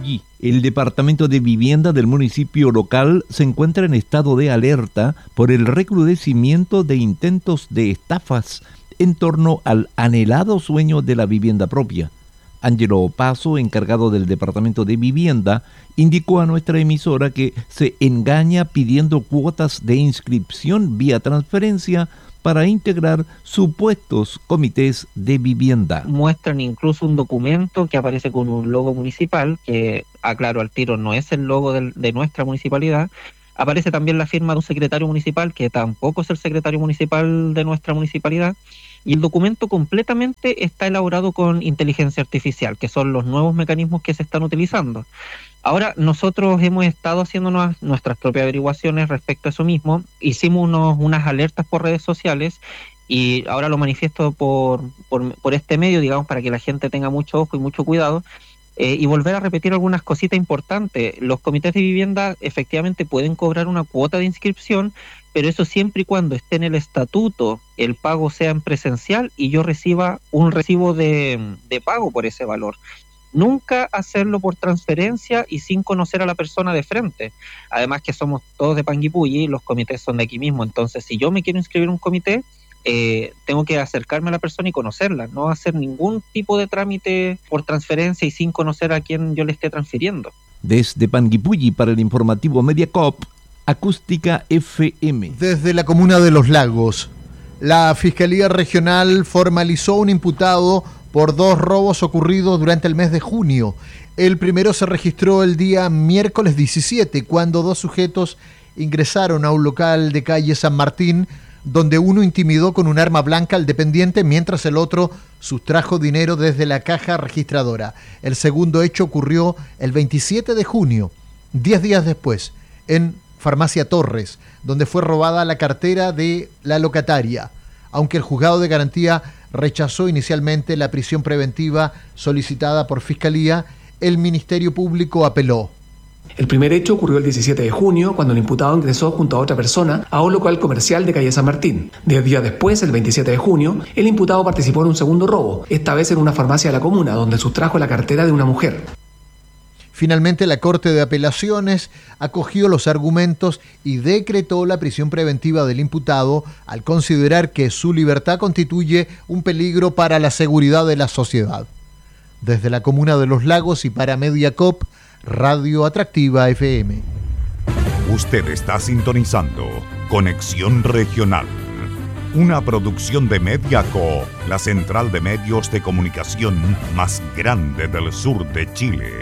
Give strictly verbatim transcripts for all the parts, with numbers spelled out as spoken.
Panguipulli. El departamento de vivienda del municipio local se encuentra en estado de alerta por el recrudecimiento de intentos de estafas en torno al anhelado sueño de la vivienda propia. Ángelo Opaso, encargado del departamento de vivienda, indicó a nuestra emisora que se engaña pidiendo cuotas de inscripción vía transferencia para integrar supuestos comités de vivienda. Muestran incluso un documento que aparece con un logo municipal, que aclaro al tiro no es el logo de, de nuestra municipalidad. Aparece también la firma de un secretario municipal, que tampoco es el secretario municipal de nuestra municipalidad. Y el documento completamente está elaborado con inteligencia artificial, que son los nuevos mecanismos que se están utilizando. Ahora, nosotros hemos estado haciendo nuestras propias averiguaciones respecto a eso mismo. Hicimos unos, unas alertas por redes sociales y ahora lo manifiesto por, por, por este medio, digamos, para que la gente tenga mucho ojo y mucho cuidado. Eh, y volver a repetir algunas cositas importantes. Los comités de vivienda efectivamente pueden cobrar una cuota de inscripción, pero eso siempre y cuando esté en el estatuto, el pago sea en presencial y yo reciba un recibo de, de pago por ese valor. Nunca hacerlo por transferencia y sin conocer a la persona de frente. Además que somos todos de Panguipulli, los comités son de aquí mismo, entonces si yo me quiero inscribir en un comité, eh, tengo que acercarme a la persona y conocerla, no hacer ningún tipo de trámite por transferencia y sin conocer a quién yo le esté transfiriendo. Desde Panguipulli para el informativo Mediacop, Acústica F M. Desde la comuna de Los Lagos, la Fiscalía Regional formalizó un imputado por dos robos ocurridos durante el mes de junio. El primero se registró el día miércoles diecisiete, cuando dos sujetos ingresaron a un local de calle San Martín, donde uno intimidó con un arma blanca al dependiente, mientras el otro sustrajo dinero desde la caja registradora. El segundo hecho ocurrió el veintisiete de junio, diez días después, en Farmacia Torres, donde fue robada la cartera de la locataria. Aunque el juzgado de garantía rechazó inicialmente la prisión preventiva solicitada por Fiscalía, el Ministerio Público apeló. El primer hecho ocurrió el diecisiete de junio, cuando el imputado ingresó junto a otra persona a un local comercial de calle San Martín. Diez días después, el veintisiete de junio, el imputado participó en un segundo robo, esta vez en una farmacia de la comuna, donde sustrajo la cartera de una mujer. Finalmente, la Corte de Apelaciones acogió los argumentos y decretó la prisión preventiva del imputado al considerar que su libertad constituye un peligro para la seguridad de la sociedad. Desde la comuna de Los Lagos y para Mediacop, Radio Atractiva F M. Usted está sintonizando Conexión Regional, una producción de Mediacop, la central de medios de comunicación más grande del sur de Chile.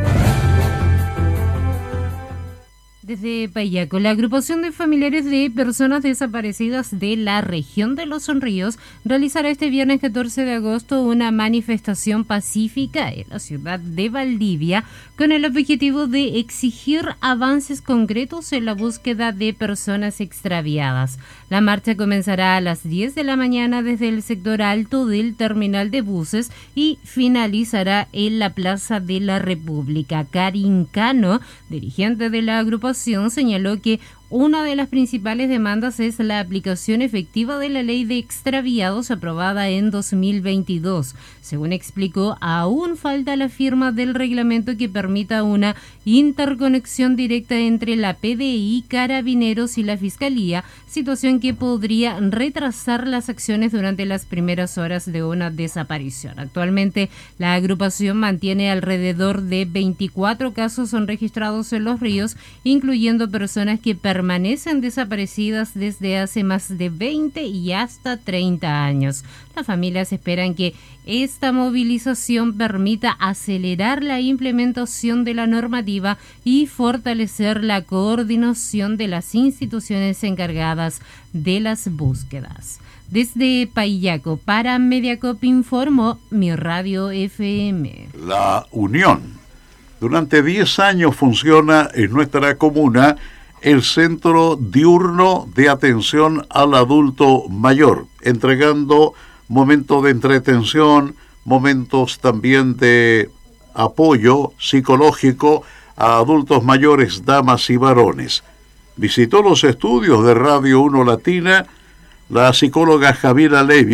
Desde Payaco, la agrupación de familiares de personas desaparecidas de la región de Los Ríos realizará este viernes catorce de agosto una manifestación pacífica en la ciudad de Valdivia con el objetivo de exigir avances concretos en la búsqueda de personas extraviadas. La marcha comenzará a las diez de la mañana desde el sector alto del terminal de buses y finalizará en la Plaza de la República. Karin Cano, dirigente de la agrupación, señaló que una de las principales demandas es la aplicación efectiva de la ley de extraviados aprobada en dos mil veintidós. Según explicó, aún falta la firma del reglamento que permita una interconexión directa entre la P D I, Carabineros y la Fiscalía, situación que podría retrasar las acciones durante las primeras horas de una desaparición. Actualmente, la agrupación mantiene alrededor de veinticuatro casos son registrados en Los Ríos, incluyendo personas que permanecen permanecen desaparecidas desde hace más de veinte y hasta treinta años. Las familias esperan que esta movilización permita acelerar la implementación de la normativa y fortalecer la coordinación de las instituciones encargadas de las búsquedas. Desde Payaco para Mediacop informó Mi Radio F M. La Unión. Durante diez años funciona en nuestra comuna el Centro Diurno de Atención al Adulto Mayor, entregando momentos de entretención, momentos también de apoyo psicológico a adultos mayores, damas y varones. Visitó los estudios de Radio uno Latina la psicóloga Javiera Levio,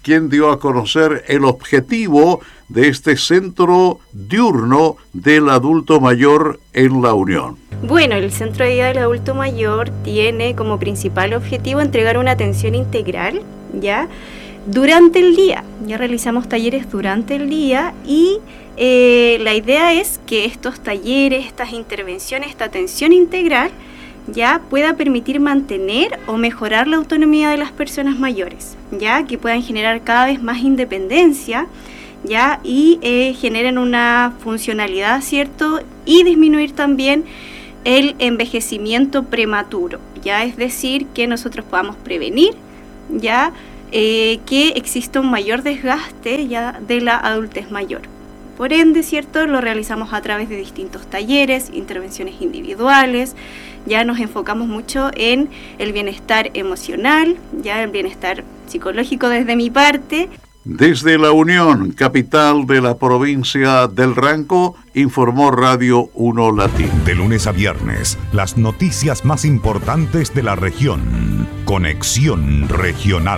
quien dio a conocer el objetivo de este centro diurno del adulto mayor en La Unión. Bueno, el Centro de Día del Adulto Mayor tiene como principal objetivo entregar una atención integral, ¿ya?, durante el día. Ya realizamos talleres durante el día y eh, la idea es que estos talleres, estas intervenciones, esta atención integral ya pueda permitir mantener o mejorar la autonomía de las personas mayores, ya que puedan generar cada vez más independencia, ya y eh, generen una funcionalidad, ¿cierto? Y disminuir también el envejecimiento prematuro, ya es decir, que nosotros podamos prevenir, ya Eh, que exista un mayor desgaste ya de la adultez mayor. Por ende, ¿cierto?, lo realizamos a través de distintos talleres, intervenciones individuales, ya nos enfocamos mucho en el bienestar emocional, ya el bienestar psicológico desde mi parte. Desde La Unión, capital de la provincia del Ranco, informó Radio uno Latín. De lunes a viernes, las noticias más importantes de la región. Conexión Regional.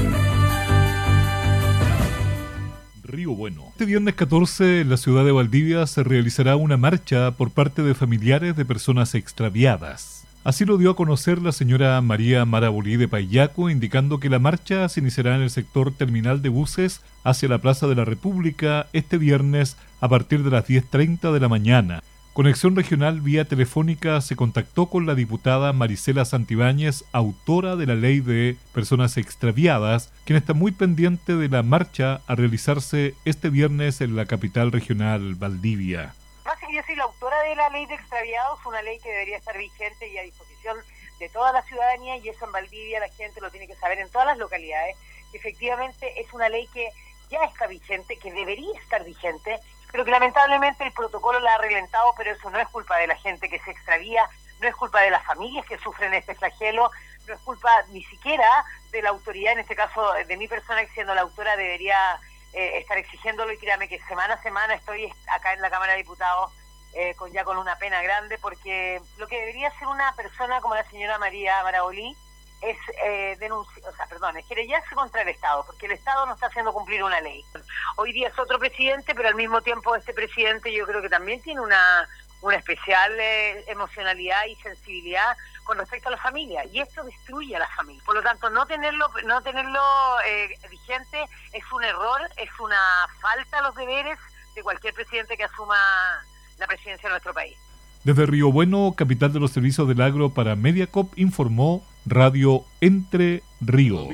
Río Bueno. Este viernes catorce en la ciudad de Valdivia se realizará una marcha por parte de familiares de personas extraviadas. Así lo dio a conocer la señora María Marabolí de Paillaco, indicando que la marcha se iniciará en el sector terminal de buses hacia la Plaza de la República este viernes a partir de las diez treinta de la mañana. Conexión Regional vía telefónica se contactó con la diputada Marisela Santibáñez, autora de la Ley de Personas Extraviadas, quien está muy pendiente de la marcha a realizarse este viernes en la capital regional Valdivia. Yo soy la autora de la Ley de Extraviados, una ley que debería estar vigente y a disposición de toda la ciudadanía, y eso en Valdivia la gente lo tiene que saber en todas las localidades. Efectivamente es una ley que ya está vigente, que debería estar vigente, pero que lamentablemente el protocolo la ha ralentado, pero eso no es culpa de la gente que se extravía, no es culpa de las familias que sufren este flagelo, no es culpa ni siquiera de la autoridad, en este caso de mi persona, que siendo la autora debería eh, estar exigiéndolo, y créame que semana a semana estoy acá en la Cámara de Diputados eh, con ya con una pena grande, porque lo que debería ser una persona como la señora María Marabolí es eh, denunciar, o sea, perdón, es querellarse contra el Estado, porque el Estado no está haciendo cumplir una ley. Hoy día es otro presidente, pero al mismo tiempo este presidente yo creo que también tiene una, una especial eh, emocionalidad y sensibilidad con respecto a la familia, y esto destruye a la familia. Por lo tanto, no tenerlo no tenerlo eh, vigente es un error, es una falta a los deberes de cualquier presidente que asuma la presidencia de nuestro país. Desde Río Bueno, capital de los servicios del agro para Mediacop, informó Radio Entre Ríos.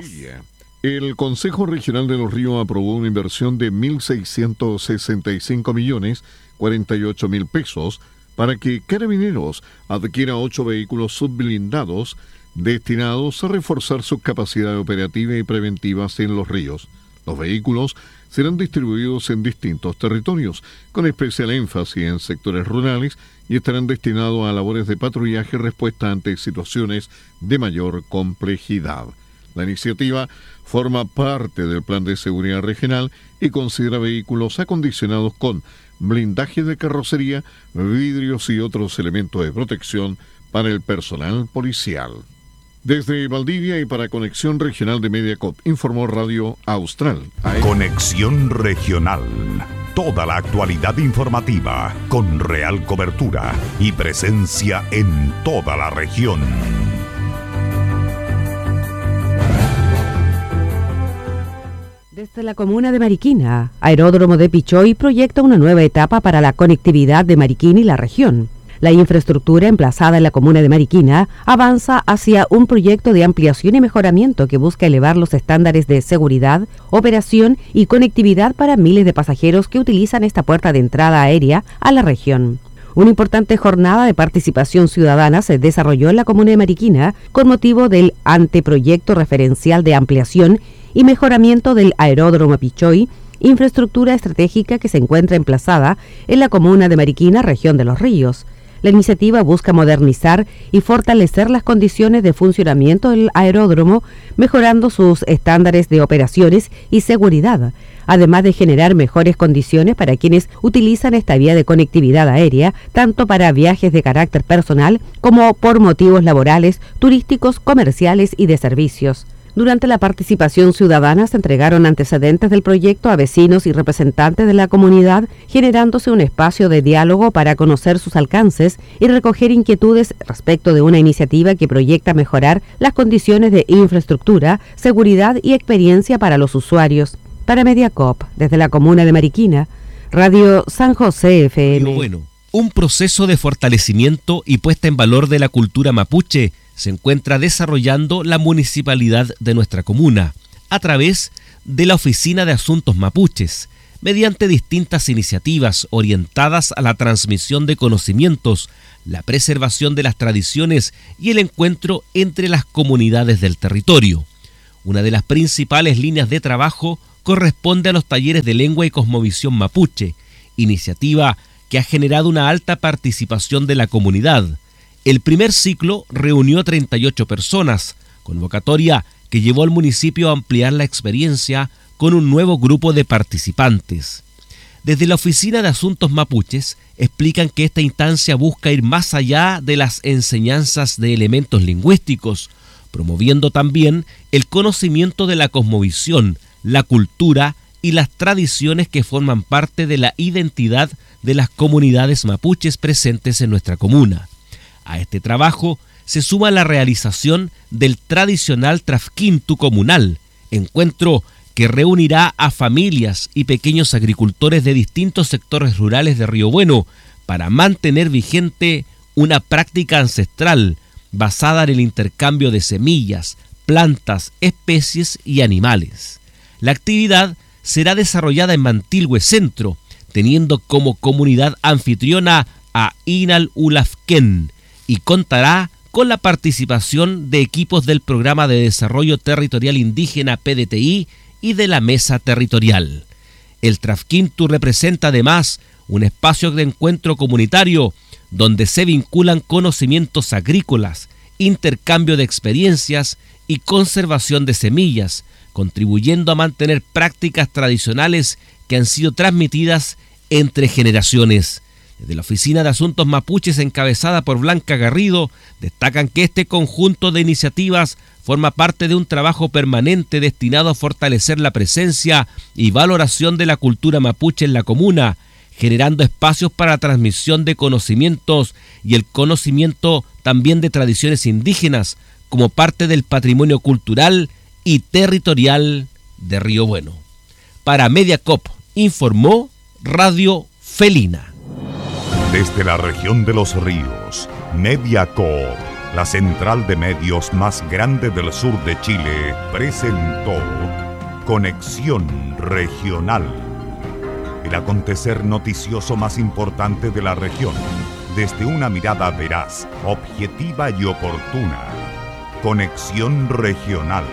El Consejo Regional de Los Ríos aprobó una inversión de mil seiscientos sesenta y cinco millones cuarenta y ocho mil pesos para que Carabineros adquiera ocho vehículos subblindados destinados a reforzar sus capacidades operativas y preventivas en los ríos. Los vehículos serán distribuidos en distintos territorios, con especial énfasis en sectores rurales, y estarán destinados a labores de patrullaje y respuesta ante situaciones de mayor complejidad. La iniciativa forma parte del Plan de Seguridad Regional y considera vehículos acondicionados con blindaje de carrocería, vidrios y otros elementos de protección para el personal policial. Desde Valdivia y para Conexión Regional de Mediacop, informó Radio Austral. Conexión Regional. Toda la actualidad informativa con real cobertura y presencia en toda la región. Desde la comuna de Mariquina, Aeródromo de Pichoy proyecta una nueva etapa para la conectividad de Mariquina y la región. La infraestructura emplazada en la comuna de Mariquina avanza hacia un proyecto de ampliación y mejoramiento que busca elevar los estándares de seguridad, operación y conectividad para miles de pasajeros que utilizan esta puerta de entrada aérea a la región. Una importante jornada de participación ciudadana se desarrolló en la comuna de Mariquina con motivo del anteproyecto referencial de ampliación y mejoramiento del Aeródromo Pichoy, infraestructura estratégica que se encuentra emplazada en la comuna de Mariquina, región de Los Ríos. La iniciativa busca modernizar y fortalecer las condiciones de funcionamiento del aeródromo, mejorando sus estándares de operaciones y seguridad, además de generar mejores condiciones para quienes utilizan esta vía de conectividad aérea, tanto para viajes de carácter personal como por motivos laborales, turísticos, comerciales y de servicios. Durante la participación ciudadana se entregaron antecedentes del proyecto a vecinos y representantes de la comunidad, generándose un espacio de diálogo para conocer sus alcances y recoger inquietudes respecto de una iniciativa que proyecta mejorar las condiciones de infraestructura, seguridad y experiencia para los usuarios. Para Mediacop, desde la comuna de Mariquina, Radio San José F M. Bueno, un proceso de fortalecimiento y puesta en valor de la cultura mapuche se encuentra desarrollando la municipalidad de nuestra comuna a través de la Oficina de Asuntos Mapuches, mediante distintas iniciativas orientadas a la transmisión de conocimientos, la preservación de las tradiciones y el encuentro entre las comunidades del territorio. Una de las principales líneas de trabajo corresponde a los talleres de lengua y cosmovisión mapuche, iniciativa que ha generado una alta participación de la comunidad. El primer ciclo reunió a treinta y ocho personas, convocatoria que llevó al municipio a ampliar la experiencia con un nuevo grupo de participantes. Desde la Oficina de Asuntos Mapuches explican que esta instancia busca ir más allá de las enseñanzas de elementos lingüísticos, promoviendo también el conocimiento de la cosmovisión, la cultura y las tradiciones que forman parte de la identidad de las comunidades mapuches presentes en nuestra comuna. A este trabajo se suma la realización del tradicional Trafquintu comunal, encuentro que reunirá a familias y pequeños agricultores de distintos sectores rurales de Río Bueno para mantener vigente una práctica ancestral basada en el intercambio de semillas, plantas, especies y animales. La actividad será desarrollada en Mantilhue Centro, teniendo como comunidad anfitriona a Inal Ulafken, y contará con la participación de equipos del Programa de Desarrollo Territorial Indígena P D T I y de la Mesa Territorial. El Trafquintu representa además un espacio de encuentro comunitario donde se vinculan conocimientos agrícolas, intercambio de experiencias y conservación de semillas, contribuyendo a mantener prácticas tradicionales que han sido transmitidas entre generaciones. Desde la Oficina de Asuntos Mapuches, encabezada por Blanca Garrido, destacan que este conjunto de iniciativas forma parte de un trabajo permanente destinado a fortalecer la presencia y valoración de la cultura mapuche en la comuna, generando espacios para la transmisión de conocimientos y el conocimiento también de tradiciones indígenas como parte del patrimonio cultural y territorial de Río Bueno. Para Mediacop informó Radio Felina. Desde la región de los ríos, Mediacop, la central de medios más grande del sur de Chile, presentó Conexión Regional, el acontecer noticioso más importante de la región, desde una mirada veraz, objetiva y oportuna. Conexión Regional,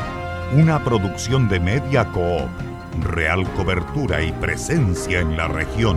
una producción de Mediacop, real cobertura y presencia en la región.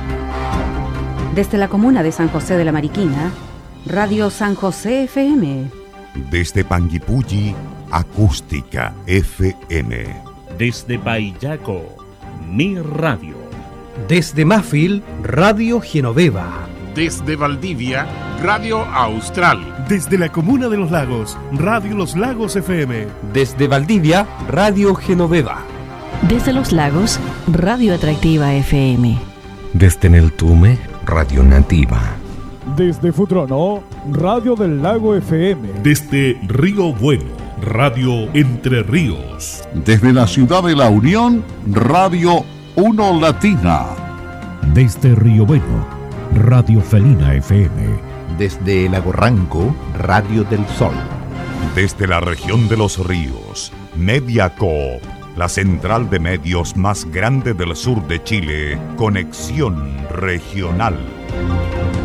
Desde la comuna de San José de la Mariquina, Radio San José F M. Desde Panguipulli, Acústica F M. Desde Payaco, Mi Radio. Desde Mafil, Radio Genoveva. Desde Valdivia, Radio Austral. Desde la comuna de Los Lagos, Radio Los Lagos F M. Desde Valdivia, Radio Genoveva. Desde Los Lagos, Radio Atractiva F M. Desde Neltume, Radio Nativa. Desde Futrono, Radio del Lago F M. Desde Río Bueno, Radio Entre Ríos. Desde la ciudad de La Unión, Radio Uno Latina. Desde Río Bueno, Radio Felina F M. Desde Lago Ranco, Radio del Sol. Desde la región de los ríos, Mediacop, la central de medios más grande del sur de Chile, Conexión Regional.